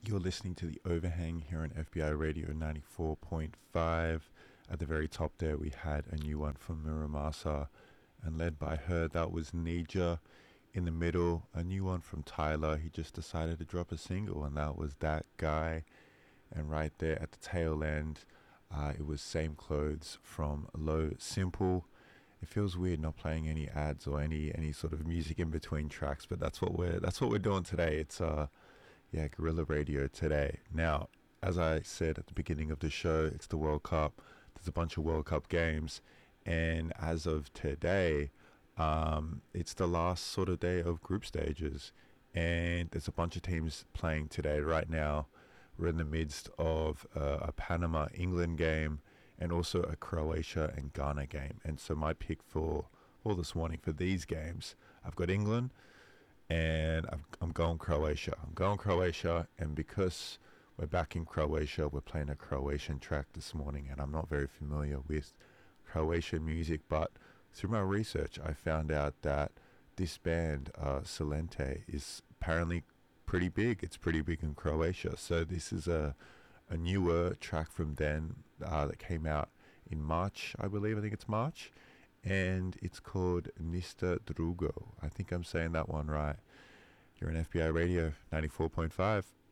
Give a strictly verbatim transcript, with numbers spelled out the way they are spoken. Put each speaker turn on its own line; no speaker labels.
You're listening to the Overhang here on F B I Radio ninety-four point five. At the very top there, we had a new one from Muramasa, and led by her, that was Nija. In the middle, a new one from Tyler. He just decided to drop a single, and that was That Guy. And right there at the tail end, uh, it was Same Clothes from Low Simple. It feels weird not playing any ads or any any sort of music in between tracks, but that's what we're that's what we're doing today. It's uh yeah, Guerrilla Radio today. Now, as I said at the beginning of the show, it's the World Cup. There's a bunch of World Cup games, and as of today, um, it's the last sort of day of group stages, and there's a bunch of teams playing today. Right now, we're in the midst of uh, a Panama-England game, and also a Croatia and Ghana game. And so my pick for all this morning for these games, I've got England, and I'm, I'm going Croatia. I'm going Croatia, and because we're back in Croatia, we're playing a Croatian track this morning, and I'm not very familiar with Croatian music, but through my research, I found out that this band, uh, Silente, is apparently pretty big. It's pretty big in Croatia. So this is a a newer track from them uh, that came out in March, I believe. I think it's March. And it's called Nista Drugo. I think I'm saying that one right. You're on F B I Radio ninety-four point five.